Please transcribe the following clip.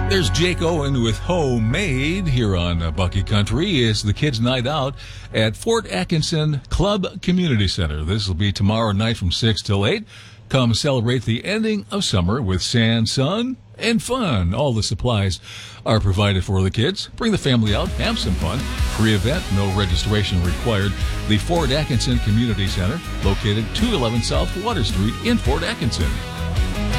There's Jake Owen with Homemade here on Bucky Country. It's the kids' night out at Fort Atkinson Club Community Center. This will be tomorrow night from 6 till 8. Come celebrate the ending of summer with sand, sun, and fun. All the supplies are provided for the kids. Bring the family out, have some fun. Free event, no registration required. The Fort Atkinson Community Center, located 211 South Water Street in Fort Atkinson.